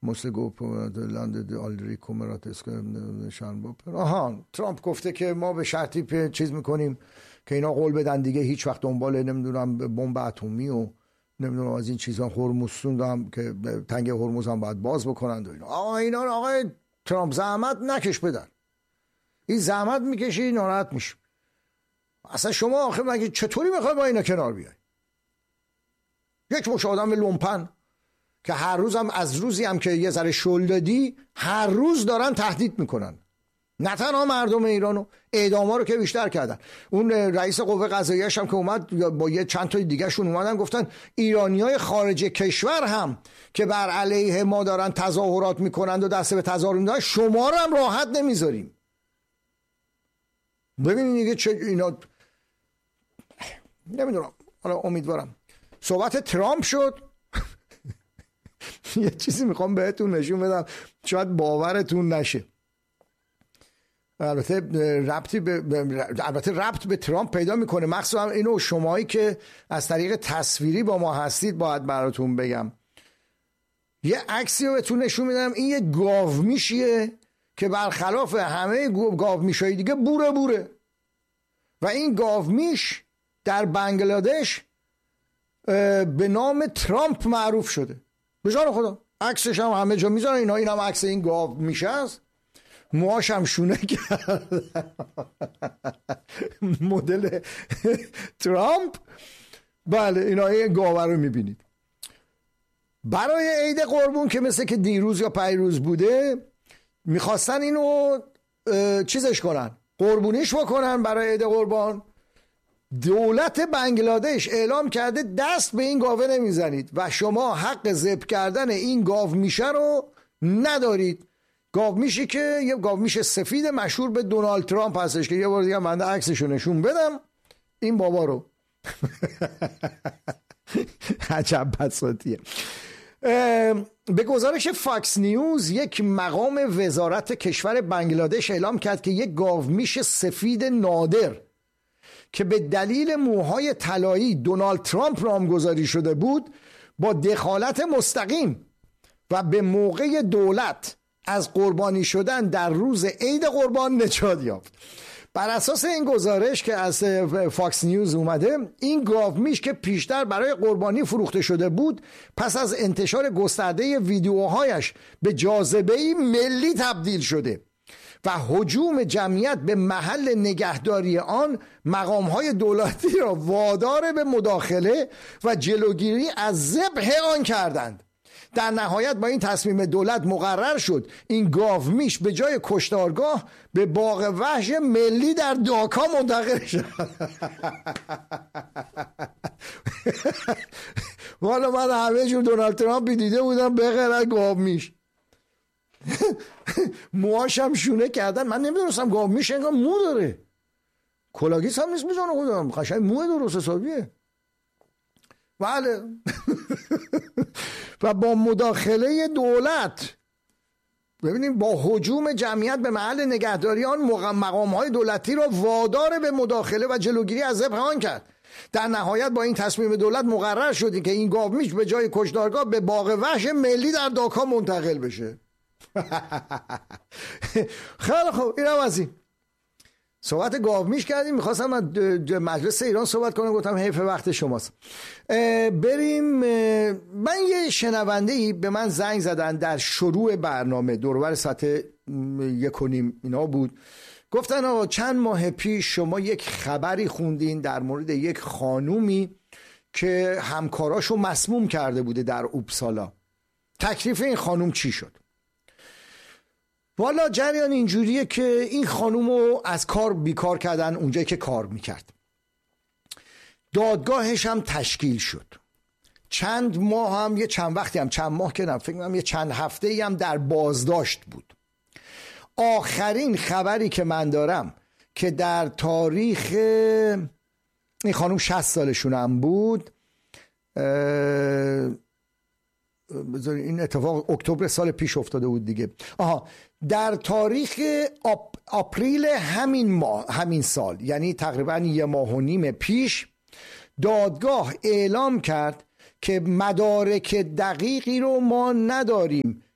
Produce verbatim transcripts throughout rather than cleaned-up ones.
måste gå på landet aldrig kommer att ska kärnvapen. آها ترامپ گفته که ما به شرطی چیز میکنیم که اینا قول بدن دیگه هیچ وقت دنبال نمیدونم بمب اتمی و نمیدونم از این چیزا هرمزستون هم که تنگ هرمز هم باید باز بکنند و اینا. آقا اینا آقای ترامپ زحمت نکش بدن. این زحمت میکشی ناراحت میشه. اصلا شما آخه مگه چطوری میخوای با اینا کنار بیای؟ یک مش آدم لومپن که هر روز هم از روزی هم که یه ذره شل دادی هر روز دارن تهدید میکنن، نه تنها مردم ایرانو، اعداما رو که بیشتر کردن. اون رئیس قوه قضاییه هم که اومد با یه چند تا دیگه شون اومدن گفتن ایرانیای خارج کشور هم که بر علیه ما دارن تظاهرات میکنند و دست به تظاهر میدن شما رو هم راحت نمیذاریم. ببینید دیگه چه اینا، نمیدونم، حالا امیدوارم. صحبت ترامپ شد. یه چیزی میخوام بهتون نشون بدم شاید باورتون نشه. البته ربطی به البته ربط به ترامپ پیدا میکنه، مخصوصا اینو شمایی که از طریق تصویری با ما هستید باید براتون بگم. یه عکسی رو بهتون نشون میدم. این یه گاومیشیه که برخلاف همه گاومیشای دیگه بوره بوره و این گاومیش در بنگلادش به نام ترامپ معروف شده. به جان خدا عکسش هم همه جا میذارن اینا. این هم عکس این گاومیشه است، موهاش هم شونه کرد مدل ترامپ. بله اینا این گاوه رو میبینید. برای عید قربون که مثل که دیروز یا پیروز بوده میخواستن اینو چیزش کنن، قربونیش بکنن برای عید قربان. دولت بنگلادش اعلام کرده دست به این گاوه نمیزنید و شما حق ذبح کردن این گاو میشه رو ندارید. گاو میشه که یه گاو میشه سفید مشهور به دونالد ترامپ هستش که یه بار دیگه من عکسشو نشون بدم این بابا رو. عجب بساطیه. به گزارش فاکس نیوز یک مقام وزارت کشور بنگلادش اعلام کرد که یک گاومیش سفید نادر که به دلیل موهای طلایی دونالد ترامپ نامگذاری شده بود با دخالت مستقیم و به موقع دولت از قربانی شدن در روز عید قربان نجات یافت. بر اساس این گزارش که از فاکس نیوز اومده، این گاومیش که پیشتر برای قربانی فروخته شده بود پس از انتشار گسترده ویدیوهایش به جاذبه‌ای ملی تبدیل شده و هجوم جمعیت به محل نگهداری آن مقام‌های دولتی را وادار به مداخله و جلوگیری از ذبح آن کردند. در نهایت با این تصمیم دولت مقرر شد این گاومیش به جای کشتارگاه به باغ وحش ملی در داکا منتقل شد. والا من همه جور دونالد ترامپ دیده بودم به غیر از گاومیش. موهاشم شونه کردن. من نمیدونستم گاومیش انگار مو داره، کلاگیس هم نیست میزانه خودم، قشنگ موه درست حسابیه. بله. و با مداخله دولت، ببینیم، با هجوم جمعیت به محل نگهداری آن مقام‌های دولتی را وادار به مداخله و جلوگیری از ذبح آن کرد. در نهایت با این تصمیم دولت مقرر شد که این گاومیش به جای کشتارگاه به باغ وحش ملی در داکا منتقل بشه. خیلی خوب، اینم از این. صحبت گاومیش کردیم. میخواستم من مجلس ایران صحبت کنم، گفتم حیف وقت شماست. بریم. من یه شنونده‌ای به من زنگ زدن در شروع برنامه، دور و بر ساعت یک و نیم اینا بود. گفتن آقا چند ماه پیش شما یک خبری خوندین در مورد یک خانومی که همکاراشو مسموم کرده بوده در اوبسالا. تکلیف این خانوم چی شد؟ والا جریان اینجوریه که این خانومو از کار بیکار کردن اونجایی که کار میکرد. دادگاهش هم تشکیل شد. چند ماه هم یه چند وقتی هم چند ماه که نه فکر کنم یه چند هفته هم در بازداشت بود. آخرین خبری که من دارم که در تاریخ، این خانوم شصت سالشون هم بود، این اتفاق اکتبر سال پیش افتاده بود دیگه. آها، در تاریخ آپ، آپریل همین ماه، همین سال، یعنی تقریبا یه ماه و نیم پیش، دادگاه اعلام کرد که مدارک دقیقی رو ما نداریم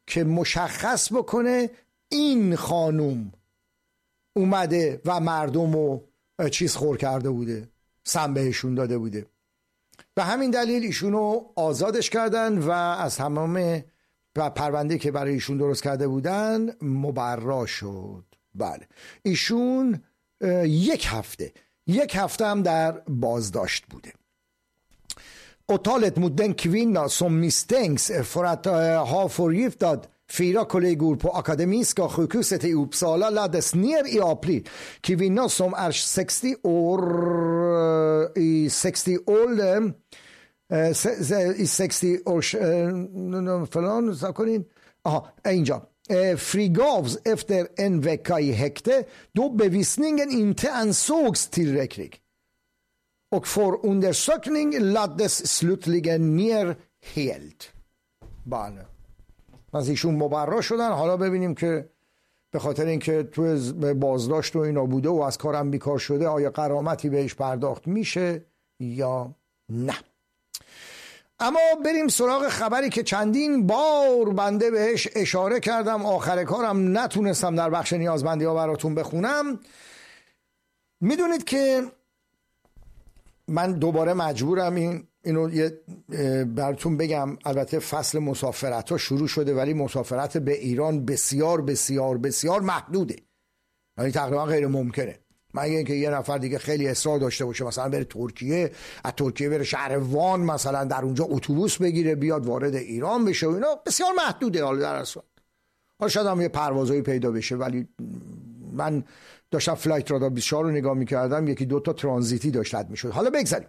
که مشخص بکنه این خانوم اومده و مردم رو چیز خور کرده بوده، سم بهشون داده بوده. به همین دلیل ایشونو آزادش کردن و از تمام پرونده که برای ایشون درست کرده بودن مبرا شد. بله ایشون یک هفته یک هفته هم در بازداشت بوده. Åtalet mot den kvinna som misstänks för att ha förgiftat fyra kollegor på Akademiska sjukhuset i Uppsala lades ner i april. Kvinnan som är sextio år i sextio åldern i sextio års förlåt så kan aha اینجا frigavs efter en vecka i häkte då bevisningen inte ansågs tillräcklig. Och förundersökning lades slutligen ner helt. بله از ایشون مبرا شدن. حالا ببینیم که به خاطر اینکه تو بازداشت و اینا بوده و از کارم بیکار شده آیا غرامتی بهش پرداخت میشه یا نه. اما بریم سراغ خبری که چندین بار بنده بهش اشاره کردم، آخر کارم نتونستم در بخش نیازمندی ها براتون بخونم. میدونید که من دوباره مجبورم این اینو یه براتون بگم. البته فصل مسافرت ها شروع شده ولی مسافرت به ایران بسیار بسیار بسیار محدوده، یعنی تقریبا غیر ممکنه مگه اینکه یه نفر دیگه خیلی اصرار داشته باشه مثلا بره ترکیه، از ترکیه بره شهر وان مثلا در اونجا اتوبوس بگیره بیاد وارد ایران بشه و اینا بسیار محدوده. حالا در اصل حالا شاید هم یه پروازایی پیدا بشه ولی من داشتم فلایت رادار بیست و چهار رو نگاه میکردم یکی دوتا ترانزیتی داشت رد میشد. حالا بگذاریم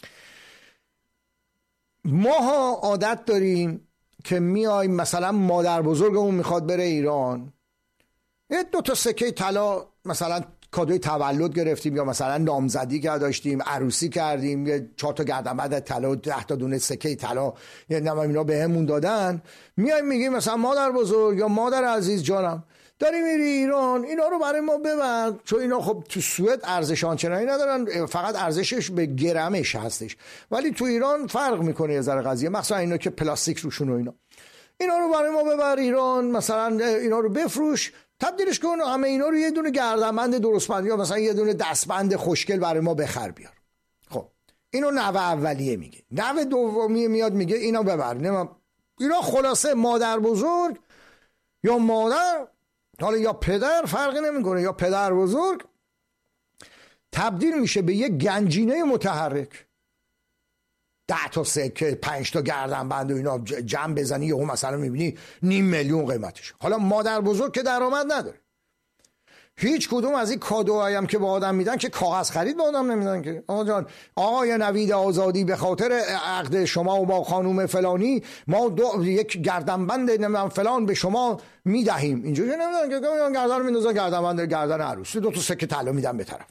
ماها عادت داریم که میایم مثلا مادر بزرگمون میخواد بره ایران، یه دوتا سکه طلا مثلا کادوی تولد گرفتیم یا مثلا نامزدی که داشتیم، عروسی کردیم، یه چهار تا گردنبند طلا و ده تا دونه سکه طلا یه نمیم اینا بهمون دادن. میایم میگیم مثلا مادر بزرگ یا مادر عزیز جانم داری میری ایران اینا رو برای ما ببر، چون اینا خب تو سوئد ارزش آنچنانی ندارن، فقط ارزشش به گرمش هستش، ولی تو ایران فرق میکنه یه ذره قضیه، مخصوصا اینا که پلاستیک روشون و اینا. اینا رو برای ما ببر ایران، مثلا اینا رو بفروش، تبدیلش کن همه اینا رو یه دونه گردنبند درستبندی یا مثلا یه دونه دستبند خوشگل برای ما بخر بیار. خب اینو نوه اولیه میگه. نوه دومیه میاد میگه اینا ببر. اینا خلاصه مادر بزرگ یا مادر، حالا یا پدر، فرقی نمیکنه، یا پدر بزرگ تبدیل میشه به یک گنجینه متحرک. ده تا سکه، پنج تا گردنبند و اینا جمع بزنی یهو مثلا میبینی نیم میلیون قیمتش. حالا مادر بزرگ که درآمد نداره، هیچ کدوم از این کادوهایی هم که به آدم میدن که کاغذ خرید به آدم نمیدن که آقا جان آقای نوید آزادی به خاطر عقد شما و با خانوم فلانی ما دو یک گردنبند نمیدونم فلان به شما میدهیم. اینجوری نمیدن که گردن میندازن گردنبند گردن عروس، دو تا سکه طلا میدن به طرف.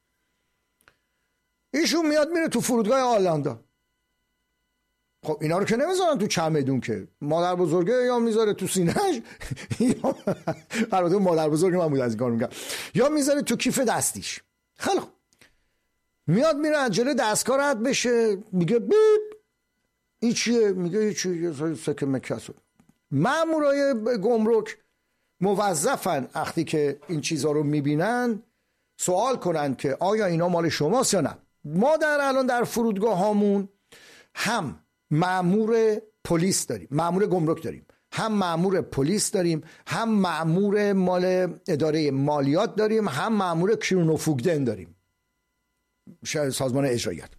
ایشون میاد میره تو فرودگاه آلاندا. خب اینا رو که نمیذارن تو چمدون که، مادر بزرگه یا میذاره تو سینه‌اش یا البته مادر بزرگ من بود از این کار میگم، یا میذاره تو کیف دستیش. خیلی خوب میاد میره از جلوی دستگاه رد بشه، میگه بیپ این چیه؟ میگه این چیه؟ سکه مکسو. مامورای گمرک موظفن وقتی که این چیزا رو میبینن سوال کنن که آیا اینا مال شماست یا نه. ما در الان در فرودگاه هامون هم مأمور پلیس داریم، مأمور گمرک داریم، هم مأمور پلیس داریم، هم مأمور مال اداره مالیات داریم، هم مأمور کرونوفوگدن داریم، سازمان اجراییت.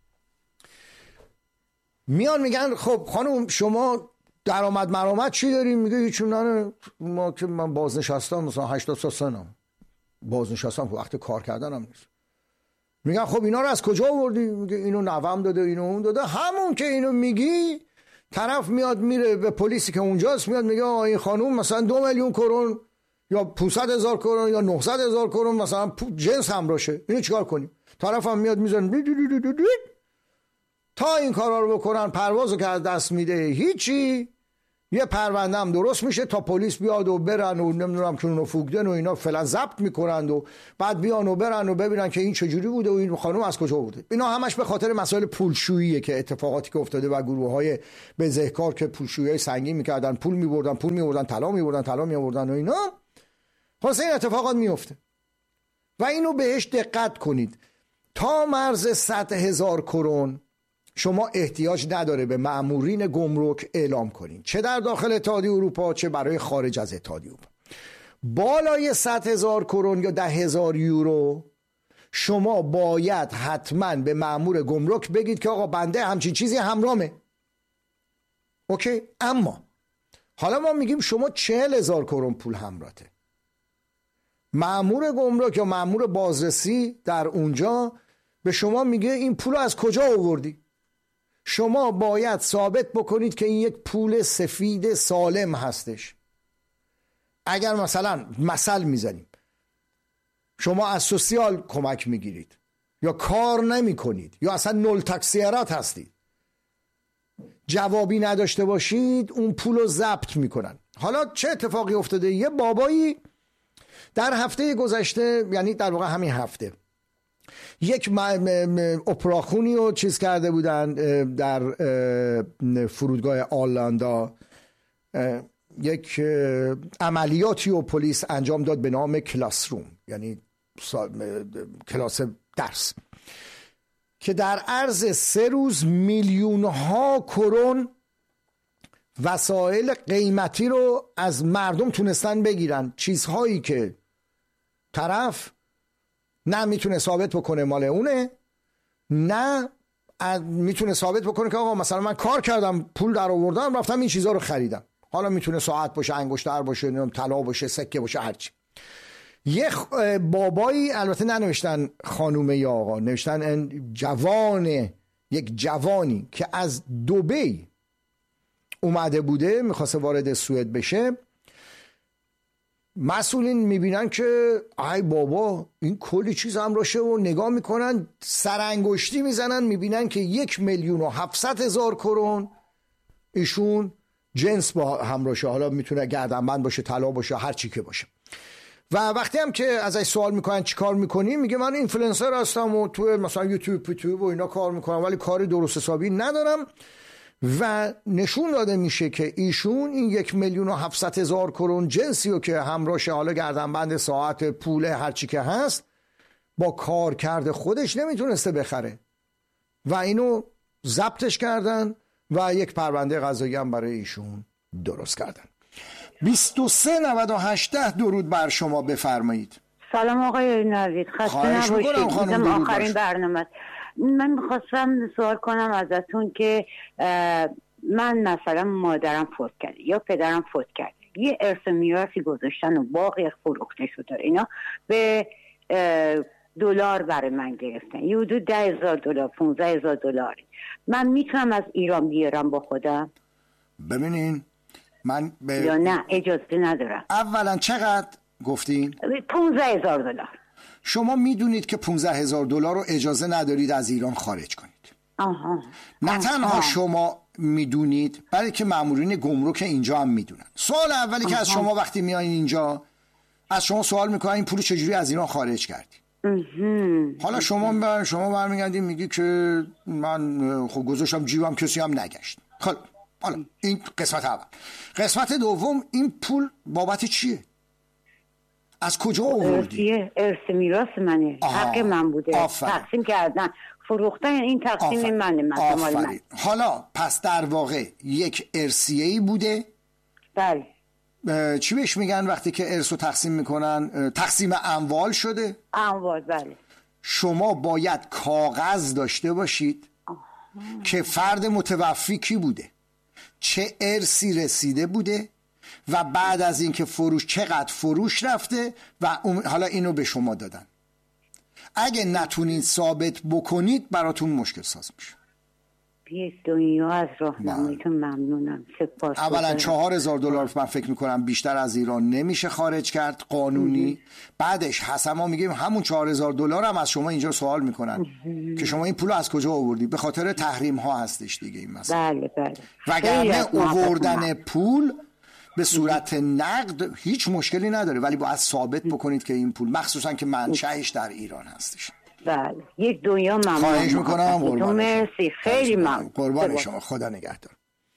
میان میگن خب خانم شما درآمد مرامت چی داریم؟ میگه هیچ نه، ما که من بازنشستم مثلا هشتاد سال سنم، بازنشستم که وقت کار کردنم نیست. میگن خب اینا رو از کجا آوردی؟ میگه اینو نوام داده، اینو اون داده. همون که اینو میگی طرف میاد میره به پلیسی که اونجاست، میاد میگه آقا این خانوم مثلا دو میلیون کرون یا پانصد هزار کرون یا نهصد هزار کرون مثلا جنس همراشه، اینو چیکار کنیم؟ طرف هم میاد میزنه تا این کارا رو بکنن، پروازو که از دست میده، هیچی یه پرونده هم درست میشه تا پلیس بیاد و برن و نمیدونم که اونو فوگدن و اینا فعلا ضبط میکنند و بعد بیان و برن و ببینن که این چجوری بوده و این خانم از کجا بوده. اینا همش به خاطر مسائل پولشوییه که اتفاقاتی که افتاده و گروه‌های بزهکار که پولشویی سنگین میکردن، پول میبردن پول میبردن طلا میبردن طلا میبردن و اینا. خلاص این اتفاقات میفته و اینو بهش دقت کنید. تا مرز صد هزار کرون شما احتیاج نداره به مأمورین گمرک اعلام کنین، چه در داخل اتحادیه اروپا چه برای خارج از اتحادیه اروپا. بالای صد هزار کرون یا ده هزار یورو شما باید حتما به مأمور گمرک بگید که آقا بنده همچین چیزی همراهمه. اوکی؟ اما حالا ما میگیم شما چهل هزار کرون پول همراهته. مأمور گمرک یا مأمور بازرسی در اونجا به شما میگه این پول از کجا آوردی؟ شما باید ثابت بکنید که این یک پول سفید سالم هستش. اگر مثلا مثل میزنیم شما از سوسیال کمک میگیرید یا کار نمی کنید یا اصلا نول تکسیرات هستید، جوابی نداشته باشید، اون پول رو ضبط میکنن. حالا چه اتفاقی افتاده؟ یه بابایی در هفته گذشته، یعنی در واقع همین هفته، یک اپراخونی رو چیز کرده بودن در فرودگاه آلاندا، یک عملیاتی و پلیس انجام داد به نام کلاس روم، یعنی کلاس درس، که در عرض سه روز میلیون ها کرون وسایل قیمتی رو از مردم تونستن بگیرن، چیزهایی که طرف نه میتونه ثابت بکنه مال اونه، نه میتونه ثابت بکنه که آقا مثلا من کار کردم پول در آوردم رفتم این چیزها رو خریدم. حالا میتونه ساعت باشه، انگشتر باشه، طلا باشه، سکه باشه، هرچی. یه بابایی، البته ننوشتن خانومه یا آقا، نوشتن جوان، یک جوانی که از دبی اومده بوده میخواسته وارد سوئد بشه. مسئولین میبینن که ای بابا این کلی چیز همراشه و نگاه میکنن، سرانگشتی میزنن، میبینن که یک میلیون و هفتصد هزار کرون ایشون جنس با همراشه، حالا میتونه گردنبند باشه، طلا باشه، هر چی که باشه. و وقتی هم که ازش سوال میکنن چی کار میکنی، میگه من اینفلوئنسر هستم و تو مثلا یوتیوب یوتیوب و اینا کار میکنم ولی کاری درست حسابی ندارم. و نشون داده میشه که ایشون این یک میلیون و هفتصد هزار کرون جنسی رو که همراهش، حالا گردنبند، ساعت، پول، هرچی که هست، با کار کرده خودش نمیتونسته بخره و اینو ضبطش کردن و یک پرونده قضایی هم برای ایشون درست کردن. بیست و سه نود و هشت درود بر شما، بفرمایید. سلام آقای نوید، خسته نباشید. آخرین برنامه. من میخواستم سوال کنم ازتون که من مثلا مادرم فوت کرده یا پدرم فوت کرده، یه ارث میراثی گذاشتن و باقی فروخته شده، اینا به دلار برای من گرفتن، یه حدود ده هزار دلار، پونزده هزار دلار. من میتونم از ایران بیارم با خودم؟ ببینین من ب... یا نه اجازه ندارم؟ اولا چقدر گفتین؟ پونزده هزار دلار. شما میدونید که پونزده هزار دلار رو اجازه ندارید از ایران خارج کنید. آها. نه تنها آها. شما میدونید بلکه مامورین گمرک اینجا هم میدونن. سوال اولی که آها. از شما وقتی میایین اینجا از شما سوال میکنن این پول چجوری از ایران خارج کردی. حالا شما بر شما برمیگردید میگی که من خب گذاشتم جیبم، کسی هم نگشت. خب حالا این قسمت اول. قسمت دوم، این پول بابت چیه؟ از کجا آوردی؟ ارث میراث منه، حق من بوده. آفرین. تقسیم کردن، فروختن، این تقسیم آفرین. منه، مثلا مال من. حالا پس در واقع یک ارثیه‌ای بوده. بله. چی بهش میگن وقتی که ارث رو تقسیم میکنن؟ تقسیم اموال شده؟ اموال، بله. شما باید کاغذ داشته باشید آه. که فرد متوفی کی بوده، چه ارثی رسیده بوده و بعد از اینکه فروش چقدر فروش رفته و حالا اینو به شما دادن. اگه نتونید ثابت بکنید براتون مشکل ساز میشه. یک دنیا از راهنماییتون ممنونم. سپاس. اولا چهار هزار دلار من فکر میکنم بیشتر از ایران نمیشه خارج کرد قانونی. بعدش حسن ما میگیم همون چهار هزار دلار هم از شما اینجا سوال میکنن که شما این پولو از کجا آوردی؟ به خاطر تحریم ها هستش دیگه این مسئله. بله بله. وگرنه آوردن پول به صورت نقد هیچ مشکلی نداره، ولی باید ثابت بکنید که این پول، مخصوصا که منشأش در ایران هستش. بله یک دنیا ممنون. خواهش میکنم. قربان مرسی، خیلی ممنون. قربان شما، خدا نگهدار.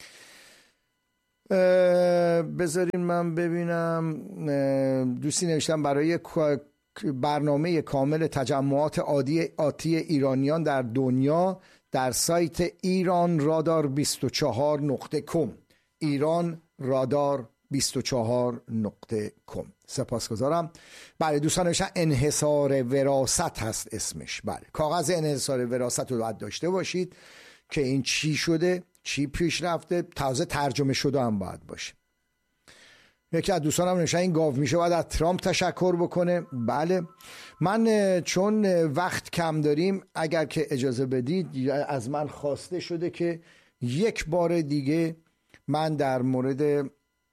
بذارین من ببینم. دوستی نوشتم برای برنامه کامل تجمعات عادی آتی ایرانیان در دنیا در سایت ایران رادار بیست و چهار نقطه کم ایران رادار بیست و چهار نقطه کم. سپاسگزارم. بله دوستان نوشتن انحصار وراثت هست اسمش. بله کاغذ انحصار وراثت رو باید داشته باشید که این چی شده، چی پیش رفته، تازه ترجمه شده هم باید باشه. یکی از دوستانم نوشتن این گاو میشه باید از ترامپ تشکر بکنه. بله من چون وقت کم داریم اگر که اجازه بدید از من خواسته شده که یک بار دیگه من در مورد،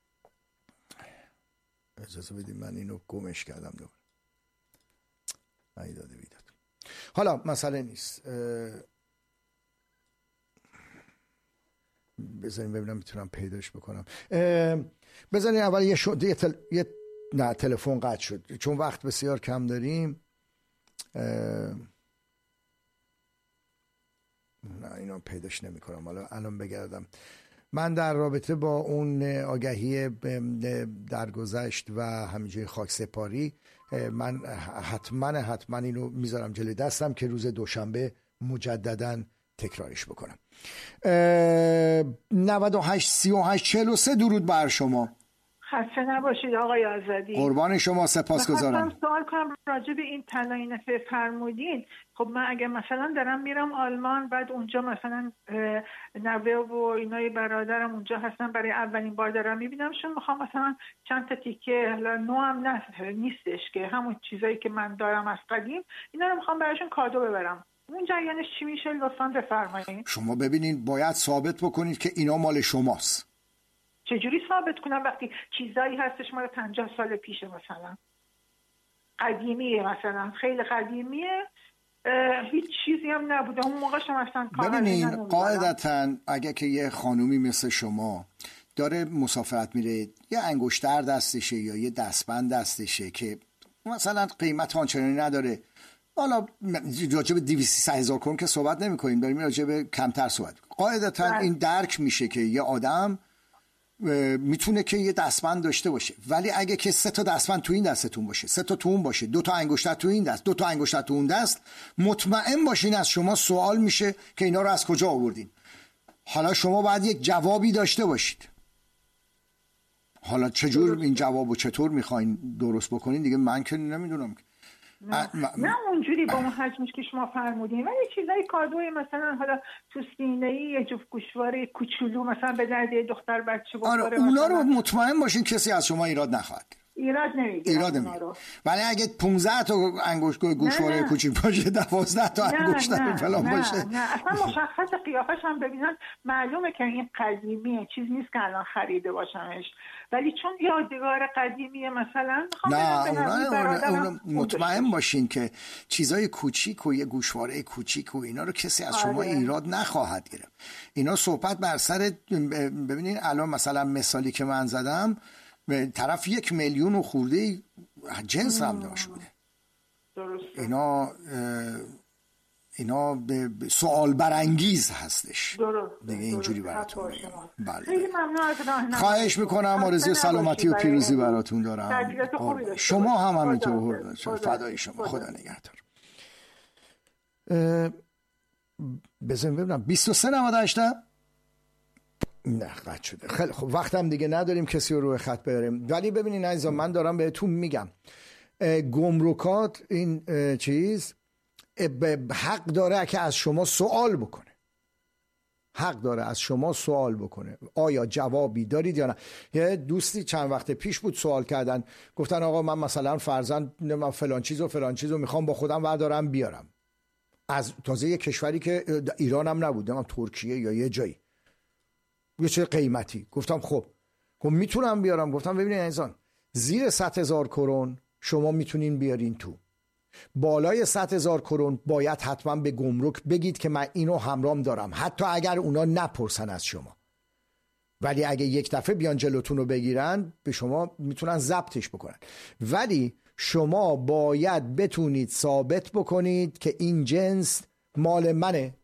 اجازه بدید من اینو گمش کردم دوباره، ایداده بیداد، حالا مسئله نیست، بذاریم ببینم میتونم پیداش بکنم. بذاریم اول یه شد یه, تل... یه... نه تلفن قطع شد چون وقت بسیار کم داریم. نه اینو پیداش نمی کنم، حالا الان بگردم. من در رابطه با اون آگهی درگذشت و همینجوری خاک سپاری من حتما حتما اینو میذارم جلوی دستم که روز دوشنبه مجددا تکرارش بکنم. نود و هشت سی و هشت چهل و سه درود بر شما. خسته نباشید آقای آزادی. قربان شما، سپاسگزارم. می‌خواستم سوال کنم راجع به این طلای نفع فرمودین. خب من اگه مثلا دارم میرم آلمان، بعد اونجا مثلا نوه و اینای برادرم اونجا هستن، برای اولین بار دارم میبینمشون، میخوام مثلا چند تا تیکه نو هم نه نیستش که همون چیزایی که من دارم از قدیم اینا رو میخوام براشون کادو ببرم. اون جریانش چی میشه لطفاً بفرمایید. شما ببینید باید ثابت بکنید که اینا مال شماست. چجوری ثابت کنم وقتی چیزایی هستش مال پنجاه سال پیشه، مثلا قدیمیه، مثلا خیلی قدیمیه، هیچ چیزی هم نبوده اون موقعش هم اصلا کار. ببینین قاعدتاً اگه که یه خانومی مثل شما داره مسافرت میره، یه انگشتر دستشه یا یه دستبند دستشه که مثلا قیمت آنچنانی نداره، حالا راجع به دویست هزار کرون که صحبت نمی کنیم، داریم راجع به کمتر صحبت. قاعدتاً این درک میشه که یه آدم میتونه که یه دستبند داشته باشه، ولی اگه که سه تا دستبند تو این دستتون باشه، سه تا تو اون باشه، دو تا انگشتر تو این دست، دو تا انگشتر تو اون دست، مطمئن باشین از شما سوال میشه که اینا رو از کجا آوردین. حالا شما باید یک جوابی داشته باشید. حالا چجور این جوابو چطور میخواین درست بکنین دیگه من که نمیدونم. نه, م... نه اونجوری با اون حجمش که شما فرمودین، ولی چیزای کادوی مثلا حالا تو سینه‌ای یه جفت گوشواره کوچولو مثلا به درد دختر بچه بخوره. آره اونا رو مطمئن باشین کسی از شما ایراد نخواهد. ایراد نمیگیره. ایراد نمیگیره. ولی اگه پانزده تا انگشت گوشواره کوچیک باشه، دوازده تا انگشتر فلان باشه، نه نه اصلا مشخص قیافش هم ببینن معلومه که این قدیمیه، چیز نیست که الان خریده باشمش، ولی چون یادگار قدیمیه مثلا میخوام نه اونا, اونا مطمئن باشین که چیزای کوچیک و یه گوشواره کوچیک و اینا رو کسی از شما آره. ایراد نخواهد گرفت. اینا صحبت بر سر، ببینین الان مثلا مثالی که من زدم طرف یک میلیون و خورده جنس هم داشت بوده. درسته. اینا اینا سوال برانگیز هستش. درست. دیگه اینجوری براتون میگم. بله. خیلی ممنون از راهنمایی. خواهش میکنم، آرزوی سلامتی و پیروزی براتون دارم. شما هم همینطور. فدای شما. خدا نگهدار. بزنیم ببینم بیست و سه نود و هشت نه قطع شده. خیلی خب وقتم دیگه نداریم کسی رو روی خط بیاریم، ولی ببینین عزیزان من دارم بهتون میگم گمرکات این چیز حق داره که از شما سوال بکنه، حق داره از شما سوال بکنه آیا جوابی دارید یا نه. یه دوستی چند وقت پیش بود سوال کردن، گفتن آقا من مثلا فرزند من فلان چیز و فلان چیز رو میخوام با خودم بردارم بیارم، از تازه یه کشوری که ایران هم نبود، نمیدونم ترکیه یا یه جایی، یه چه قیمتی. گفتم خب خب میتونم بیارم. گفتم ببینید عزیزان، زیر صد هزار کرون شما میتونین بیارین تو، بالای صد هزار کرون باید حتما به گمرک بگید که من اینو همراهم دارم، حتی اگر اونا نپرسن از شما. ولی اگه یک دفعه بیان جلوتون رو بگیرن، به شما میتونن ضبطش بکنن. ولی شما باید بتونید ثابت بکنید که این جنس مال منه.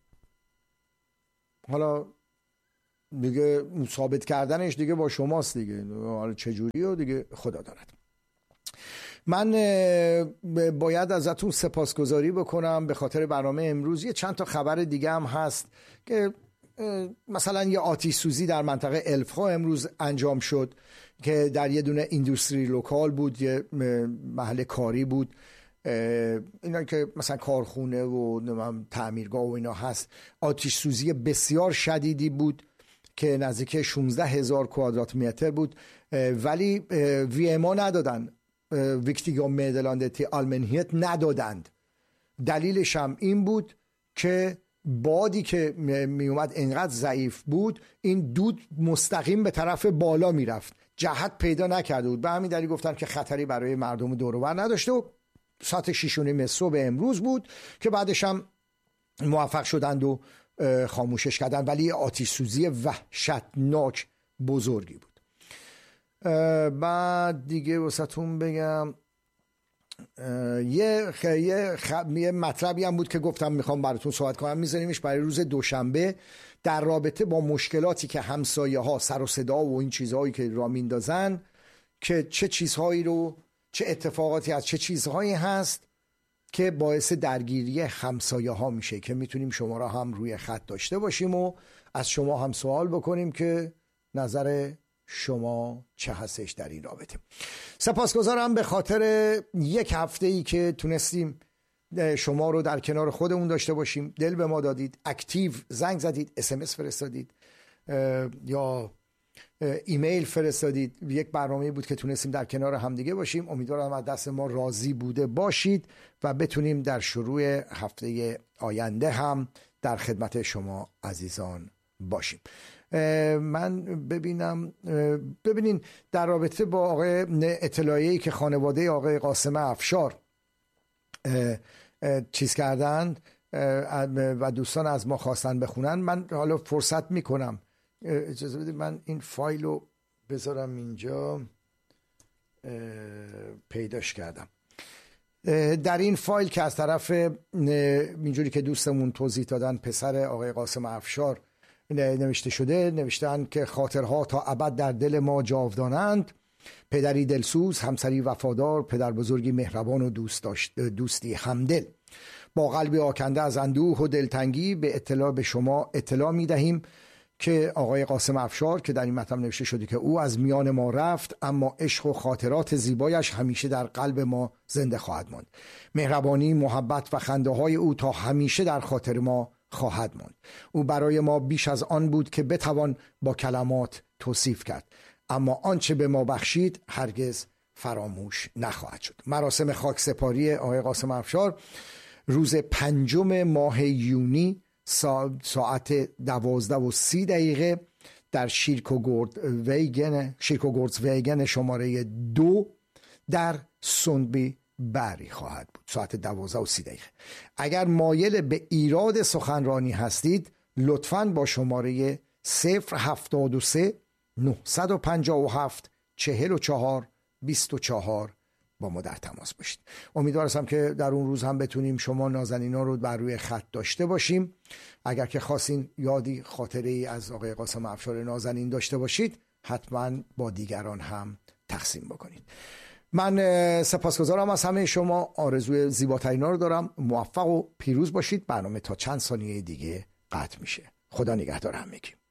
حالا دیگه ثابت کردنش دیگه با شماست دیگه، حالا چجوری و دیگه خدا داند. من باید ازتون سپاسگزاری بکنم به خاطر برنامه امروز. یه چند تا خبر دیگه هم هست که مثلا یه آتش سوزی در منطقه الفا امروز انجام شد که در یه دونه ایندوستری لوکال بود، یه محل کاری بود، اینا که مثلا کارخونه و تعمیرگاه و اینا هست. آتش سوزی بسیار شدیدی بود که نزدیک شانزده هزار کوادرات متر بود، ولی وی ام ندادن، ویکتیگام میدلاند تی آلمنهیت ندادند. دلیلش هم این بود که بادی که می اومد انقدر ضعیف بود، این دود مستقیم به طرف بالا میرفت، جهت پیدا نکرده بود. به همین دلیل گفتن که خطری برای مردم دور و بر نداشته و ساعت شش و نیم صبح امروز بود که بعدش هم موفق شدند و خاموشش کردن. ولی آتش سوزی وحشتناک بزرگی بود. بعد دیگه واسهتون بگم یه یه خب... یه مطلبی هم بود که گفتم میخوام براتون صحبت کنم، میذاریمش برای روز دوشنبه، در رابطه با مشکلاتی که همسایه ها سر و صدا و این چیزهایی که را میندازن، که چه چیزهایی رو، چه اتفاقاتی از چه چیزهایی هست که باعث درگیری همسایه ها میشه، که میتونیم شما را هم روی خط داشته باشیم و از شما هم سوال بکنیم که نظر شما چه هستش در این رابطه. سپاسگزارم به خاطر یک هفته ای که تونستیم شما رو در کنار خودمون داشته باشیم. دل به ما دادید، اکتیو زنگ زدید، اس ام اس فرستادید یا ایمیل فرستادید. یک برنامه بود که تونستیم در کنار همدیگه باشیم. امیدوارم از دست ما راضی بوده باشید و بتونیم در شروع هفته آینده هم در خدمت شما عزیزان باشیم. من ببینم ببینین در رابطه با آقای اطلاعیه‌ای که خانواده آقای قاسم افشار چیز کردن و دوستان از ما خواستن بخونن، من حالا فرصت میکنم، اجازه بدید من این فایل رو بذارم اینجا. پیداش کردم. در این فایل که از طرف اینجوری که دوستمون توضیح دادن پسر آقای قاسم افشار نوشته شده، نوشتن که خاطرها تا ابد در دل ما جاودانند، پدری دلسوز، همسری وفادار، پدر بزرگی مهربان و دوست داشت، دوستی همدل. با قلبی آکنده از اندوه و دلتنگی به اطلاع به شما اطلاع می دهیم که آقای قاسم افشار که در این متن نوشته شده که او از میان ما رفت، اما عشق و خاطرات زیبایش همیشه در قلب ما زنده خواهد ماند. مهربانی، محبت و خنده های او تا همیشه در خاطر ما خواهد ماند. او برای ما بیش از آن بود که بتوان با کلمات توصیف کرد، اما آنچه به ما بخشید هرگز فراموش نخواهد شد. مراسم خاکسپاری آقای قاسم افشار روز پنجم ماه یونی ساعت دوازده و سی دقیقه در شیرکوگورد ویگن شیرکوگوردز ویگن شماره دو در سوندبی بری خواهد بود، ساعت دوازده و سی دقیقه. اگر مایل به ایراد سخنرانی هستید، لطفاً با شماره صفر هفتاد و سه نهصد و پنجاه و هفت چهل و چهار بیست و چهار با ما در تماس باشید. امیدوارم که در اون روز هم بتونیم شما نازنینا رو بر روی خط داشته باشیم. اگر که خواستین یادی خاطره ای از آقای قاسم افشار نازنین داشته باشید، حتما با دیگران هم تقسیم بکنید. من سپاسگزارم از همه شما. آرزوی زیباترینا رو دارم. موفق و پیروز باشید. برنامه تا چند ثانیه دیگه قطع میشه. خدا نگهدار همگی.